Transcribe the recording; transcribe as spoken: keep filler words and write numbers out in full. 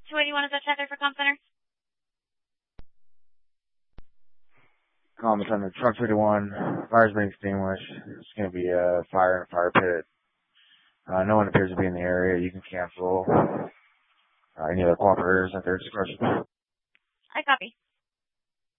two eighty-one is that traffic for Comm Center? Comm Center, truck two eighty-one, fire's being extinguished. It's going to be a fire in a fire pit. Uh, no one appears to be in the area. You can cancel. Uh, any other cooperators at their discretion. I copy.